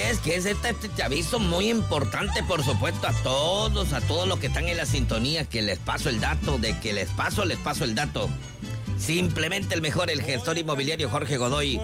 es que es este aviso muy importante, por supuesto, a todos los que están en la sintonía, que les paso el dato, les paso el dato. Simplemente el mejor, el gestor inmobiliario Jorge Godoy.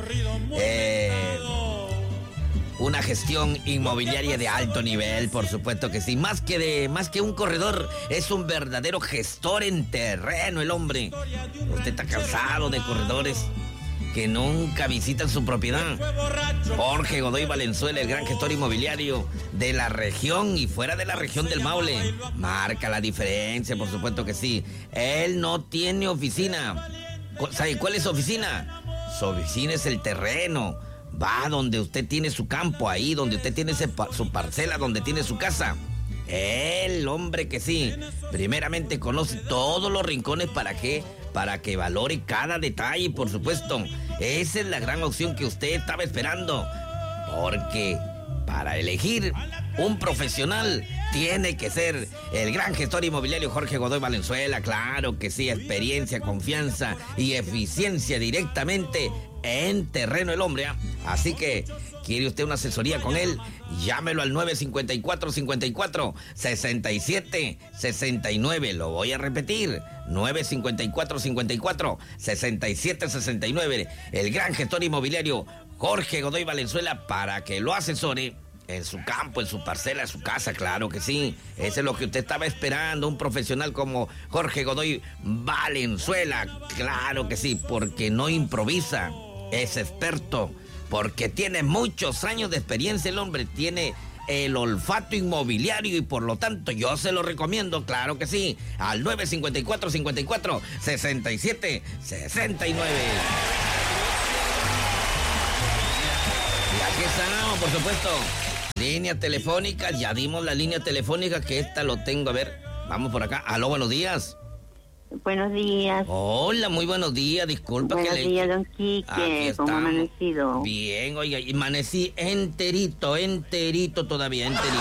Una gestión inmobiliaria de alto nivel, por supuesto que sí. Más que un corredor, es un verdadero gestor en terreno el hombre. Usted está cansado de corredores que nunca visitan su propiedad. Jorge Godoy Valenzuela, el gran gestor inmobiliario de la región y fuera de la región del Maule. Marca la diferencia, por supuesto que sí. Él no tiene oficina. ¿Sabe cuál es su oficina? Su oficina es el terreno. Va donde usted tiene su campo, ahí donde usted tiene su parcela, donde tiene su casa. El hombre que sí, primeramente conoce todos los rincones. ¿Para qué? Para que valore cada detalle, por supuesto. Esa es la gran opción que usted estaba esperando. Porque para elegir un profesional tiene que ser el gran gestor inmobiliario Jorge Godoy Valenzuela. Claro que sí, experiencia, confianza y eficiencia directamente en terreno el hombre. Así que, ¿quiere usted una asesoría con él? Llámelo al 954-54-67-69. Lo voy a repetir. 954-54-67-69. El gran gestor inmobiliario Jorge Godoy Valenzuela, para que lo asesore en su campo, en su parcela, en su casa, claro que sí. Eso es lo que usted estaba esperando, un profesional como Jorge Godoy Valenzuela. Claro que sí, porque no improvisa, es experto, porque tiene muchos años de experiencia el hombre, tiene el olfato inmobiliario y por lo tanto yo se lo recomiendo, claro que sí, al 954-54-67-69. Y aquí estamos, por supuesto. Línea telefónica, ya dimos la línea telefónica, que esta lo tengo, a ver, vamos por acá. Aló, buenos días. Buenos días. Hola, muy buenos días, disculpa. Buenos días, don Quique, ¿cómo ha amanecido? Bien, oiga, y amanecí enterito todavía, enterito.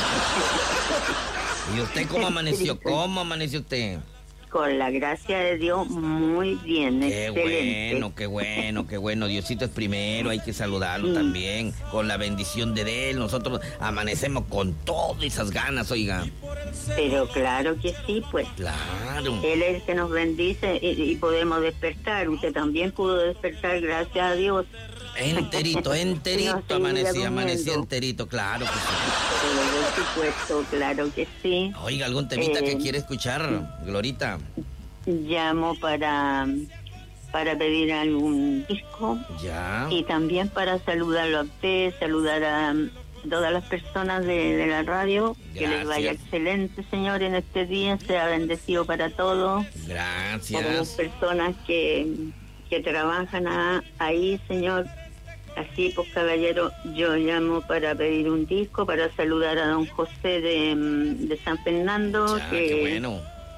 ¿Y usted cómo amaneció? ¿Cómo amaneció usted? Con la gracia de Dios, muy bien, qué excelente. Qué bueno, Diosito es primero, hay que saludarlo también, con la bendición de Él. Nosotros amanecemos con todas esas ganas, oiga. Pero claro que sí, pues. Claro. Él es el que nos bendice y podemos despertar. Usted también pudo despertar, gracias a Dios. Enterito, no, amanecí enterito, claro que sí. Pero por supuesto, claro que sí. Oiga, ¿algún temita que quiere escuchar, Glorita? Llamo para pedir algún disco. Ya. Y también para saludarlo a usted, saludar a todas las personas de la radio. Gracias. Que les vaya excelente, señor, en este día. Sea bendecido para todos. Gracias. Para las personas que trabajan ahí, señor. Así, pues, caballero, yo llamo para pedir un disco, para saludar a don José de San Fernando. Ya, qué bueno.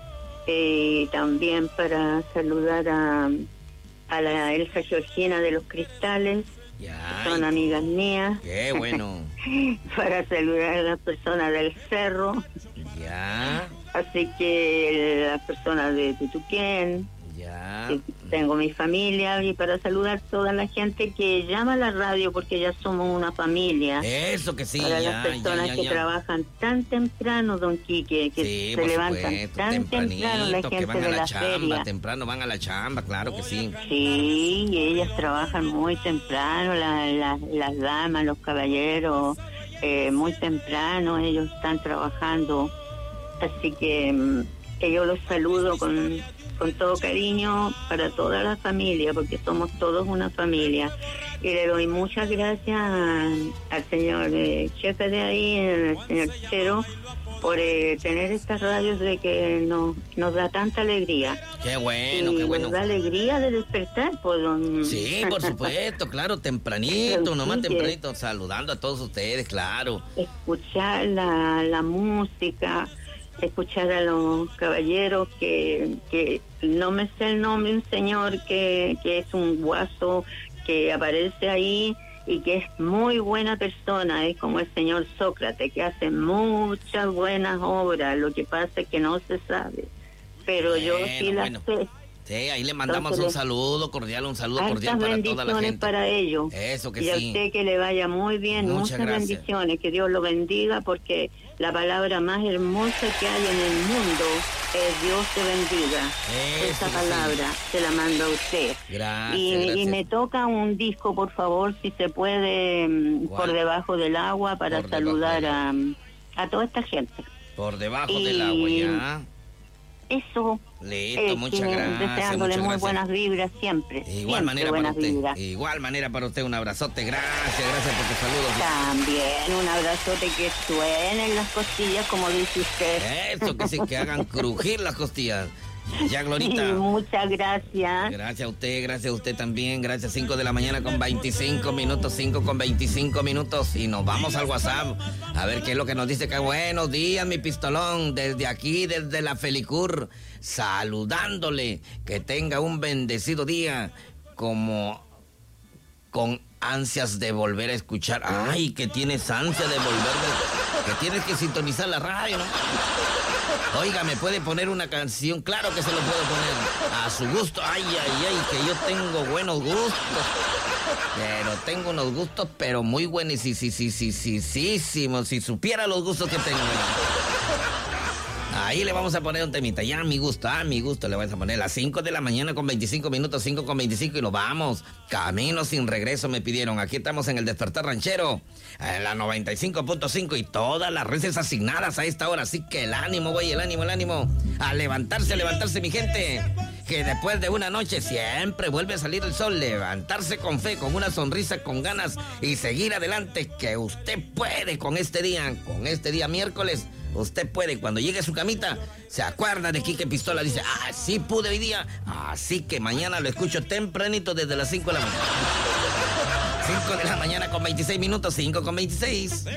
También para saludar a la Elsa Georgina de los Cristales. Ya, son amigas mías. Qué bueno. Para saludar a las personas del Cerro. Ya. Así que las personas de Tutuquén. Ya. Tengo mi familia, y para saludar a toda la gente que llama a la radio, porque ya somos una familia. Eso que sí. Para las personas que trabajan tan temprano, don Quique, que sí, se levantan tan temprano, la gente van de la chamba, feria. Temprano van a la chamba, claro que sí. Sí, y ellas trabajan muy temprano, las damas, los caballeros, muy temprano, ellos están trabajando. Así que yo los saludo con todo cariño para toda la familia, porque somos todos una familia. Y le doy muchas gracias al señor jefe de ahí, el señor Chero, por tener estas radios de que nos da tanta alegría. Qué bueno, y qué bueno. Nos da alegría de despertar, pues, don... Sí, por supuesto, claro, tempranito, nomás tempranito, saludando a todos ustedes, claro. Escuchar la música, escuchar a los caballeros que no me sé el nombre, un señor que es un guaso que aparece ahí y que es muy buena persona, es como el señor Sócrates, que hace muchas buenas obras. Lo que pasa es que no se sabe, pero yo sí las sé. Sí, ahí le mandamos Entonces, un saludo cordial para toda la bendiciones gente. para ellos. Eso que y a sí. usted que le vaya muy bien, Muchas gracias. bendiciones, que Dios lo bendiga, porque la palabra más hermosa que hay en el mundo es Dios te bendiga. Eso Esa que sí. palabra se la mando a usted. Gracias, Y gracias. me toca un disco, por favor, si se puede, ¿Cuál? por debajo del agua, para Por debajo saludar del a toda esta gente. Por debajo Y- del agua, ya. Eso, Listo, muchas que gracias. deseándole muchas muy gracias. buenas vibras siempre. Igual siempre manera para buenas usted. vibras. Igual manera para usted. Un abrazote. Gracias por tus saludos. También un abrazote, que suenen las costillas, como dice usted. Eso que sí, que hagan crujir las costillas. Ya, Glorita. Sí, muchas gracias. Gracias a usted también. Gracias, 5 de la mañana con 25 minutos, 5 con 25 minutos. Y nos vamos al WhatsApp a ver qué es lo que nos dice. Que buenos días, mi pistolón. Desde aquí, desde la Felicur, saludándole. Que tenga un bendecido día, como con ansias de volver a escuchar. Ay, que tienes ansia de que tienes que sintonizar la radio, ¿no? Oiga, ¿me puede poner una canción? Claro que se lo puedo poner a su gusto. Ay, que yo tengo buenos gustos. Pero tengo unos gustos, pero muy buenos. Sí. Si supiera los gustos que tengo. Ahí le vamos a poner un temita. Ya a mi gusto le vamos a poner. A las 5 de la mañana con 25 minutos, 5 con 25 y nos vamos. Camino sin regreso me pidieron. Aquí estamos en el Despertar Ranchero, en la 95.5 y todas las redes asignadas a esta hora. Así que el ánimo, güey, el ánimo. A levantarse, mi gente. Que después de una noche siempre vuelve a salir el sol. Levantarse con fe, con una sonrisa, con ganas y seguir adelante. Que usted puede con este día miércoles. Usted puede, cuando llegue a su camita, se acuerda de Quique Pistola, dice, sí pude hoy día, así que mañana lo escucho tempranito desde las 5 de la mañana. 5 de la mañana con 26 minutos, 5 con 26.